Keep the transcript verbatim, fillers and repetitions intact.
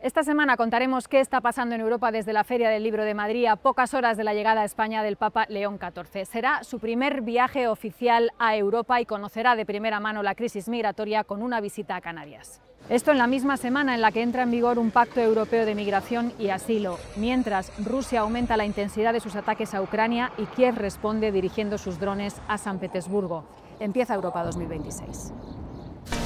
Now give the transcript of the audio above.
Esta semana contaremos qué está pasando en Europa desde la Feria del Libro de Madrid a pocas horas de la llegada a España del Papa León catorce. Será su primer viaje oficial a Europa y conocerá de primera mano la crisis migratoria con una visita a Canarias. Esto en la misma semana en la que entra en vigor un pacto europeo de migración y asilo, mientras Rusia aumenta la intensidad de sus ataques a Ucrania y Kiev responde dirigiendo sus drones a San Petersburgo. Empieza Europa dos mil veintiséis.